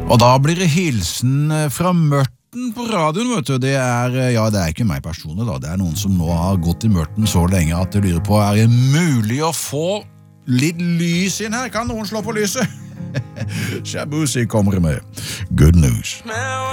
Og da blir det hilsen fra Mørten på radioen, vet du. Det er ikke meg personlig da. Det er noen som nå har gått i Mørten så lenge at de lurer på, er det mulig å få litt lys inn her? Kan noen slå på lyset? Shabuzi kommer med Good News.